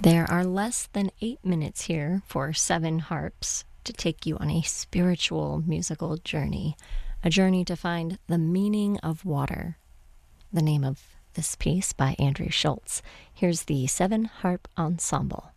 There are less than 8 minutes here for 7 harps to take you on a spiritual musical journey, a journey to find the meaning of water. The name of this piece by Andrew Schultz. Here's the 7 Harp Ensemble.